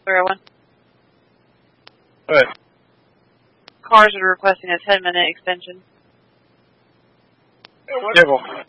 301. What? Cars are requesting a 10-minute extension. Yeah, well,